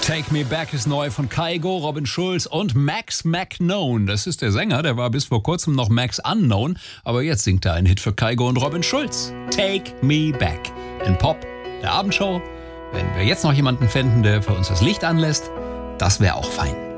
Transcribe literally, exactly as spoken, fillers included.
Take Me Back ist neu von Kygo, Robin Schulz und Max McKnown. Das ist der Sänger, der war bis vor kurzem noch Max Unknown, aber jetzt singt er einen Hit für Kygo und Robin Schulz. Take Me Back. In Pop, der Abendshow. Wenn wir jetzt noch jemanden fänden, der für uns das Licht anlässt, das wäre auch fein.